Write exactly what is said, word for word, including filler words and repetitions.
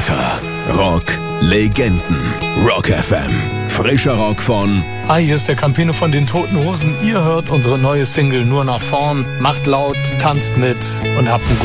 Alter, Rock, Legenden, Rock F M. Frischer Rock von... Hi, hier ist der Campino von den Toten Hosen. Ihr hört unsere neue Single Nur nach vorn. Macht laut, tanzt mit und habt einen guten